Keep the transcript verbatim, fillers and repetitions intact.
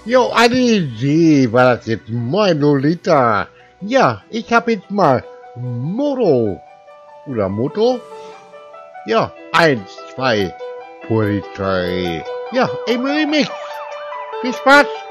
Jo, eine Idee war das jetzt. Moin, Lolita. Ja, ich habe jetzt mal Moto. Oder Moto? Ja, eins, zwei, Polizei. Ja, ich will mich. Viel Spaß.